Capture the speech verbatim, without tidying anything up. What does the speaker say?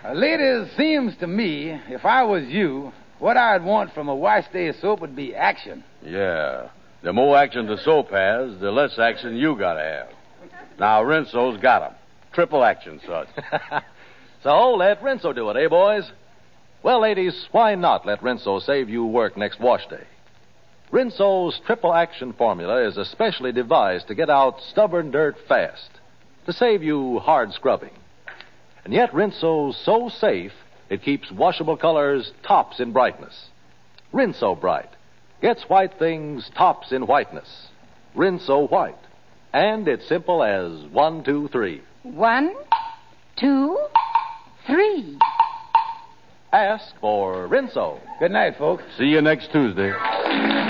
Uh, ladies, seems to me, if I was you, what I'd want from a wash day soap would be action. Yeah. The more action the soap has, the less action you gotta have. Now, Rinso's got 'em. Triple action, son. So let Rinso do it, eh, boys? Well, ladies, why not let Rinso save you work next wash day? Rinso's triple action formula is especially devised to get out stubborn dirt fast, to save you hard scrubbing. And yet Rinso's so safe, it keeps washable colors tops in brightness. Rinso Bright gets white things tops in whiteness. Rinso White. And it's simple as one, two, three. One, two, three. Ask for Rinso. Good night, folks. See you next Tuesday.